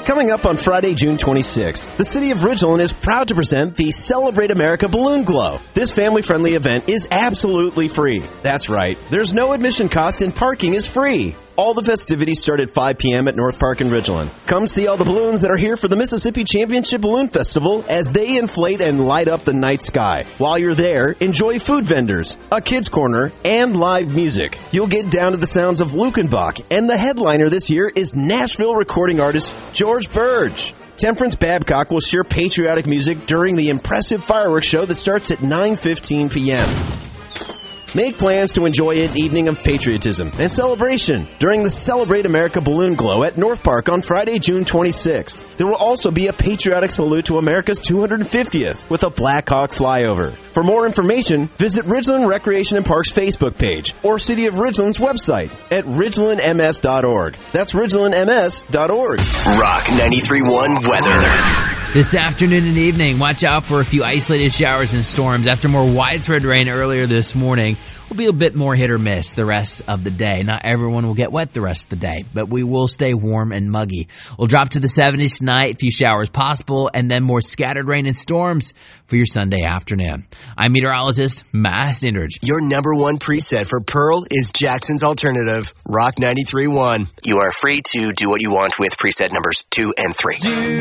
Coming up on Friday, June 26th, the city of Ridgeland is proud to present the Celebrate America Balloon Glow. This family-friendly event is absolutely free. That's right, there's no admission cost and parking is free. All the festivities start at 5 p.m. at North Park in Ridgeland. Come see all the balloons that are here for the Mississippi Championship Balloon Festival as they inflate and light up the night sky. While you're there, enjoy food vendors, a kids corner, and live music. You'll get down to the sounds of Lukenbach, and the headliner this year is Nashville recording artist George Burge. Temperance Babcock will share patriotic music during the impressive fireworks show that starts at 9:15 p.m. Make plans to enjoy an evening of patriotism and celebration during the Celebrate America Balloon Glow at North Park on Friday, June 26th. There will also be a patriotic salute to America's 250th with a Black Hawk flyover. For more information, visit Ridgeland Recreation and Parks Facebook page or City of Ridgeland's website at ridgelandms.org. That's ridgelandms.org. Rock 93.1 weather. This afternoon and evening, watch out for a few isolated showers and storms. After more widespread rain earlier this morning, will be a bit more hit or miss the rest of the day. Not everyone will get wet the rest of the day, but we will stay warm and muggy. We'll drop to the 70s tonight, a few showers possible, and then more scattered rain and storms for your Sunday afternoon. I'm meteorologist Matt Stindridge. Your number one preset for Pearl is Jackson's Alternative, Rock 93.1. You are free to do what you want with preset numbers 2 and 3.